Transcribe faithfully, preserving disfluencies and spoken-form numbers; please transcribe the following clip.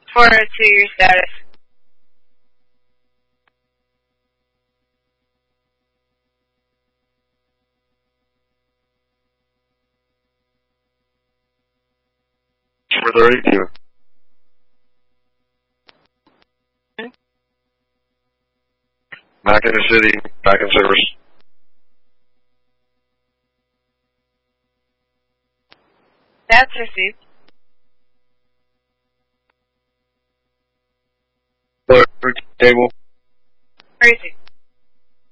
for a two-year status. For thirty-two. Back in the city, back in service. That's received. Look, table.